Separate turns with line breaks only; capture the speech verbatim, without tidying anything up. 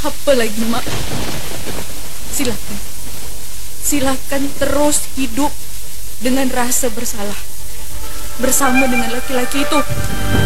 Apa lagi, Mak? Silakan. Silakan terus hidup dengan rasa bersalah bersama dengan laki-laki itu.